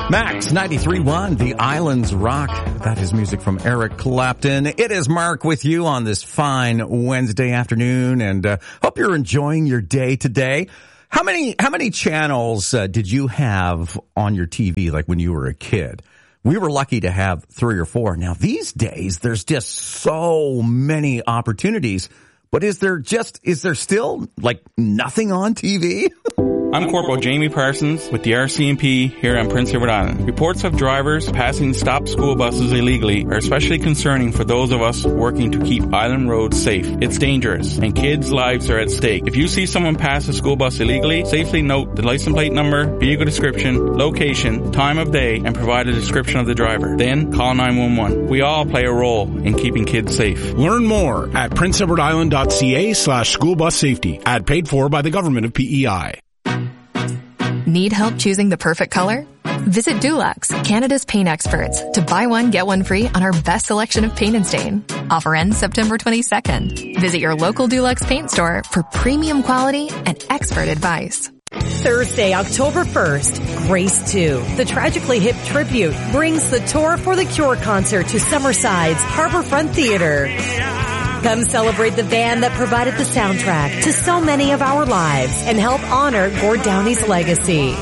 Max 93.1, The Islands Rock. That is music from Eric Clapton. It is Mark with you on this fine Wednesday afternoon, and hope you're enjoying your day today. How many channels did you have on your TV like when you were a kid? We were lucky to have 3 or 4. Now these days there's just so many opportunities, but is there still like nothing on TV? I'm Corporal Jamie Parsons with the RCMP here on Prince Edward Island. Reports of drivers passing stop school buses illegally are especially concerning for those of us working to keep island roads safe. It's dangerous, and kids' lives are at stake. If you see someone pass a school bus illegally, safely note the license plate number, vehicle description, location, time of day, and provide a description of the driver. Then call 911. We all play a role in keeping kids safe. Learn more at princeedwardisland.ca/school bus safety. Ad paid for by the government of PEI. Need help choosing the perfect color? Visit Dulux, Canada's paint experts, to buy one, get one free on our best selection of paint and stain. Offer ends September 22nd. Visit your local Dulux paint store for premium quality and expert advice. Thursday, October 1st, Grace 2. The Tragically Hip Tribute brings the Tour for the Cure concert to Summerside's Harborfront Theater. Come celebrate the band that provided the soundtrack to so many of our lives and help honor Gord Downey's legacy.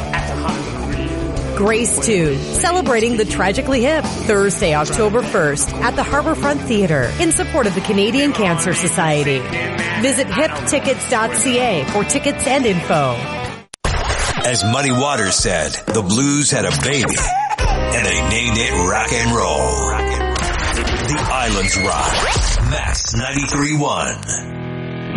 Grace 2, celebrating the Tragically Hip, Thursday, October 1st at the Harborfront Theater in support of the Canadian Cancer Society. Visit hiptickets.ca for tickets and info. As Muddy Waters said, the blues had a baby, and they named it rock and roll. The Islands Rock. Max 93.1.